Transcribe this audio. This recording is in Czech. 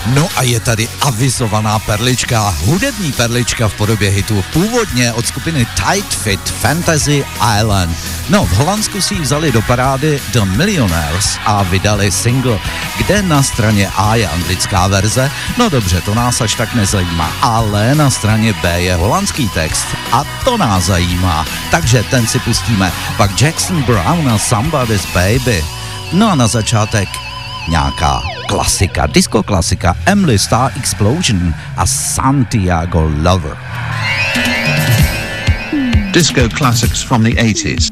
No a je tady avizovaná perlička, hudební perlička v podobě hitu, původně od skupiny Tight Fit, Fantasy Island. No, v Holandsku si ji vzali do parády The Millionaires a vydali single, kde na straně A je anglická verze. No dobře, to nás až tak nezajímá, ale na straně B je holandský text a to nás zajímá. Takže ten si pustíme. Pak Jackson Browne a Somebody's Baby. No a na začátek nějaká klasika, disco klasika, Emily Star Explosion a Santiago Lover. Disco classics from the 80s.